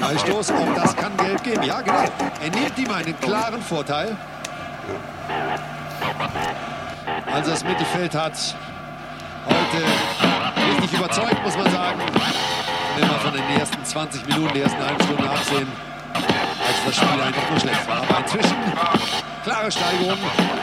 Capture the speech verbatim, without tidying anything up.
Freistoß, auch das kann Gelb geben. Ja, genau. Er nimmt ihm einen klaren Vorteil. Also das Mittelfeld hat heute richtig überzeugt, muss man sagen. Wenn wir von den ersten zwanzig Minuten, der ersten halben Stunde absehen, als das Spiel einfach nur schlecht war. Aber inzwischen klare Steigerung.